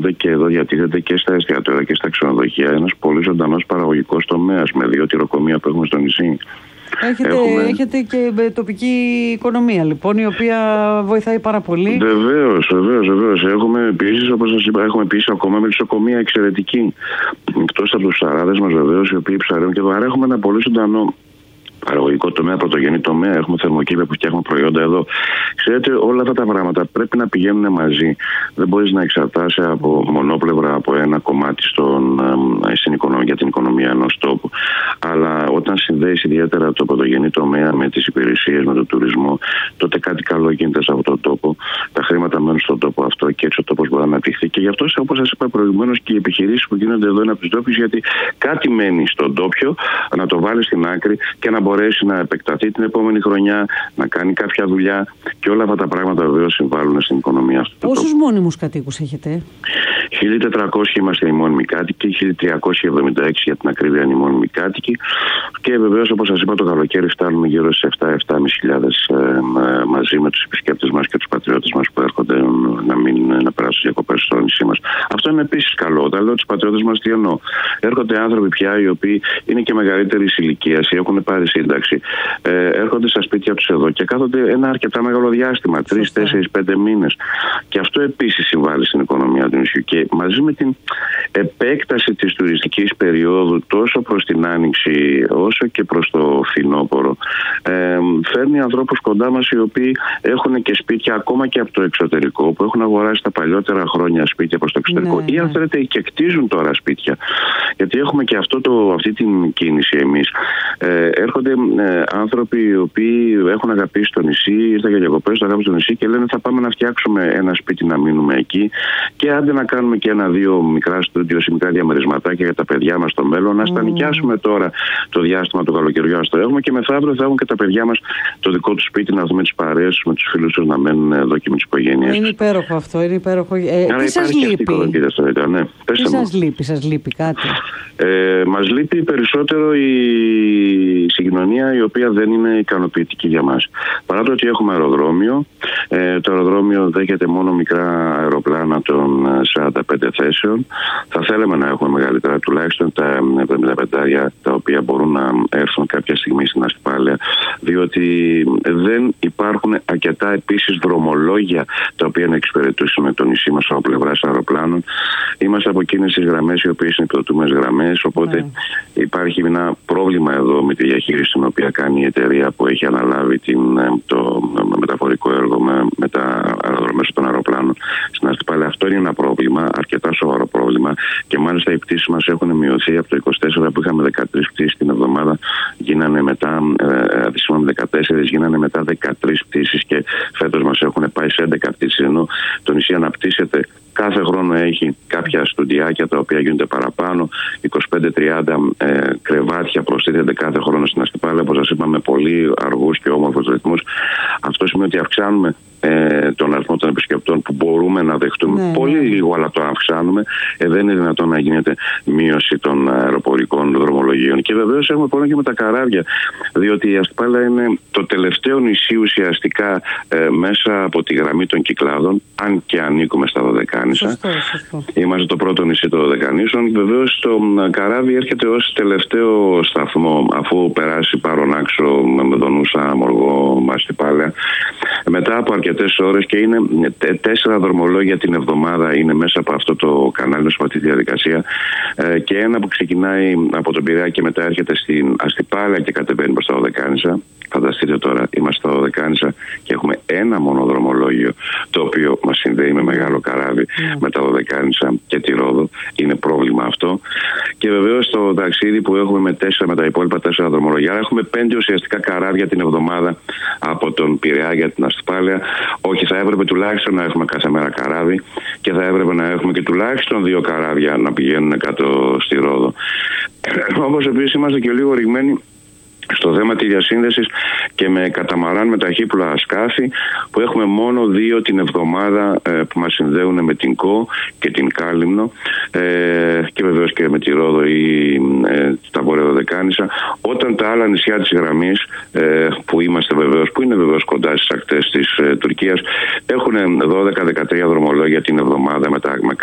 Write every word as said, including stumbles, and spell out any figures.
παράγονται και εδώ διατίθεται και στα εστιατόρια και στα ξενοδοχεία ένας πολύ ζωντανός παραγωγικός τομέας με δύο τυροκομεία που έχουμε στο νησί. Έχετε, Έχουμε... έχετε και τοπική οικονομία λοιπόν, η οποία βοηθάει πάρα πολύ. Βεβαίως, βεβαίως, βεβαίως. Έχουμε επίσης, όπως σας είπα, έχουμε επίσης ακόμα μελισσοκομεία εξαιρετική. Εκτός από τους ψαράδες μας βεβαίως, οι οποίοι ψαρεύουν και εδώ. Άρα έχουμε ένα πολύ ζωντανό παραγωγικό τομέα, πρωτογενή τομέα. Έχουμε θερμοκήπια που φτιάχνουμε προϊόντα εδώ. Ξέρετε, όλα αυτά τα πράγματα πρέπει να πηγαίνουν μαζί. Δεν μπορείς να εξαρτάσαι από μονόπλευρα από ένα κομμάτι στον, στην οικονομία, για την οικονομία ενός τόπου. Αλλά όταν συνδέεις ιδιαίτερα το πρωτογενή τομέα με τις υπηρεσίες, με τον τουρισμό, τότε κάτι καλό γίνεται σε αυτόν τον τόπο. Τα χρήματα μένουν στον τόπο αυτό και έτσι ο τόπος μπορεί να αναπτυχθεί. Και γι' αυτό, όπως σας είπα προηγουμένως, και οι επιχειρήσεις που γίνονται εδώ είναι από τους ντόπιους, γιατί κάτι μένει στον τόπιο να το βάλει στην άκρη και να μπορέσει να επεκταθεί την επόμενη χρονιά, να κάνει κάποια δουλειά, και όλα αυτά τα πράγματα βεβαίως συμβάλλουν στην οικονομία αυτή. Πόσους μόνιμους κατοίκους έχετε? χίλια τετρακόσιοι είμαστε οι μόνιμοι κάτοικοι, χίλια τριακόσιοι εβδομήντα έξι για την ακρίβεια είναι οι μόνιμοι κάτοικοι, και βεβαίως, όπως σας είπα, το καλοκαίρι φτάνουμε γύρω στις επτά με επτά χιλιάδες ε, μαζί με τους επισκέπτες μας και τους πατριώτες μας που έρχονται να, μην, να περάσουν διακοπές στο νησί μας. Αυτό είναι επίσης καλό. Όταν λέω τους πατριώτες μας, τι εννοώ? Έρχονται άνθρωποι πια οι οποίοι είναι και μεγαλύτερης ηλικίας ή έχουν πάρει σύνταξη. Ε, έρχονται στα σπίτια τους εδώ και κάθονται ένα αρκετά μεγάλο διάστημα, τρεις, τέσσερις, πέντε μήνες. Και αυτό επίσης συμβάλλει στην οικονομία του νησιού. Και μαζί με την επέκταση της τουριστικής περίοδου τόσο προς την Άνοιξη όσο και προς το φθινόπωρο, ε, φέρνει ανθρώπους κοντά μας οι οποίοι έχουν και σπίτια ακόμα και από το εξωτερικό, που έχουν αγοράσει τα παλιότερα χρόνια σπίτια προς το εξωτερικό, ναι, ή αν θέλετε και κτίζουν τώρα σπίτια. Γιατί έχουμε και αυτό το, αυτή την κίνηση εμείς. Ε, έρχονται ε, άνθρωποι οι οποίοι έχουν αγαπήσει το νησί, ήρθαν για διακοπές, το αγάπησαν το νησί και λένε θα πάμε να φτιάξουμε ένα σπίτι να μείνουμε εκεί, και άντε να κάνουμε και ένα-δύο μικρά στούντιο ή μικρά διαμερισματάκια για τα παιδιά μας στο μέλλον, να mm. στα νοικιάσουμε τώρα το διάστημα του καλοκαιριού, ας το έχουμε, και μεθαύριο θα έχουν και τα παιδιά μας το δικό τους σπίτι, να δούμε τις παρέες, με τους φίλους τους να μένουν εδώ και με τις οικογένειες. Είναι υπέροχο αυτό, είναι υπέροχο. Ε, τι σας λείπει? Ναι, τι σας λείπει, σας λείπει κάτι? Ε, μας λείπει περισσότερο η συγκοινωνία, η οποία δεν είναι ικανοποιητική για μας. Παρά το ότι έχουμε αεροδρόμιο, ε, το αεροδρόμιο δέχεται μόνο μικρά αεροπλάνα των σαράντα πέντε θέσεων. Θα θέλαμε να έχουμε μεγαλύτερα, τουλάχιστον τα εβδομήντα πέντε, τα οποία μπορούν να έρθουν κάποια στιγμή στην Αστυπάλαια, διότι δεν υπάρχουν αρκετά επίσης δρομολόγια τα οποία να εξυπηρετούσουν το νησί μας από πλευράς αεροπλάνων. Είμαστε από εκείνες τις γραμμές οι οποίες είναι επιδοτούμενες γραμμές, οπότε yeah. υπάρχει ένα πρόβλημα εδώ με τη διαχείριση την οποία κάνει η εταιρεία που έχει αναλάβει την, το μεταφορικό έργο με, με τα αεροδρομές των αεροπλάνων στην Αστυπάλαια. Αυτό είναι ένα πρόβλημα, αρκετά σοβαρό πρόβλημα, και μάλιστα οι πτήσεις μας έχουν μειωθεί από το είκοσι τέσσερα που είχαμε δεκατρείς πτήσεις την εβδομάδα, γίνανε μετά, ε, δεκατέσσερις, γίνανε μετά δεκατρείς πτήσεις, και φέτος μας έχουν πάει σε έντεκα πτήσεις, ενώ το νησί αναπτύσσεται. Κάθε χρόνο έχει κάποια στουντιάκια τα οποία γίνονται παραπάνω, είκοσι πέντε τριάντα ε, κρεβάτια προσθέτονται κάθε χρόνο στην Αστυπάλαια, όπως σας είπαμε, με πολύ αργούς και όμορφους ρυθμούς. Αυτό σημαίνει ότι αυξάνουμε ε, τον αριθμό των επισκεπτών που μπορούμε να δεχτούμε. Ναι, πολύ ναι. λίγο, αλλά το αυξάνουμε. Ε, δεν είναι δυνατόν να γίνεται μείωση των αεροπορικών δρομολογίων. Και βεβαίως έχουμε πρόβλημα και με τα καράβια, διότι η Αστυπάλαια είναι το τελευταίο νησί ουσιαστικά ε, μέσα από τη γραμμή των Κυκλάδων, αν και ανήκουμε στα Δωδεκάνησα. Σωστό, σωστό. Είμαστε το πρώτο νησί των Δωδεκανήσων. Βεβαίως το καράβι έρχεται ως τελευταίο σταθμό, αφού περάσει Πάρονάξο, με Δονούσα, Μοργό, Αστυπάλαια. Μετά από αρκετές ώρες, και είναι τέσσερα δρομολόγια την εβδομάδα είναι μέσα από αυτό το κανάλι, μέσα από αυτή τη διαδικασία, ε, και ένα που ξεκινάει από τον Πειραιά και μετά έρχεται στην Αστυπάλαια και κατεβαίνει προς τα Δωδεκάνησα. Φανταστείτε τώρα, είμαστε στα Δωδεκάνησα και έχουμε ένα μόνο δρομολόγιο, το οποίο μας συνδέει με μεγάλο καράβι yeah. με τα Δωδεκάνησα και τη Ρόδο. Είναι πρόβλημα αυτό. Και βεβαίως το ταξίδι που έχουμε με, τέσσερα, με τα υπόλοιπα τέσσερα δρομολόγια, έχουμε πέντε ουσιαστικά καράβια την εβδομάδα από τον Πειραιά για την Αστυπάλαια. Όχι, θα έπρεπε τουλάχιστον να έχουμε κάθε μέρα καράβι, και θα έπρεπε να έχουμε και τουλάχιστον δύο καράβια να πηγαίνουν κάτω στη Ρόδο. Όπως επίσης είμαστε και λίγο ρηγμένοι στο θέμα της διασύνδεσης και με καταμαράν, με ταχύπλοα σκάφη, που έχουμε μόνο δύο την εβδομάδα ε, που μας συνδέουν με την Κο και την Κάλυμνο, ε, και βεβαίως και με τη Ρόδο ή ε, τα Βόρεια Δωδεκάνησα, όταν τα άλλα νησιά της γραμμής, ε, που είμαστε βεβαίως, που είναι βεβαίως κοντά στις ακτές της ε, Τουρκίας, έχουν δώδεκα με δεκατρία δρομολόγια την εβδομάδα με, τα, με